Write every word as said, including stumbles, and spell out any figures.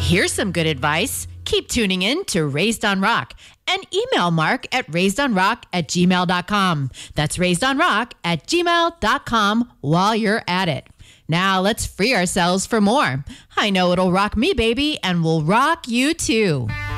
Here's some good advice. Keep tuning in to Raised on Rock and email Mark at raisedonrock at gmail dot com. That's raisedonrock at gmail dot com while you're at it. Now let's free ourselves for more. I know it'll rock me, baby, and will rock you too.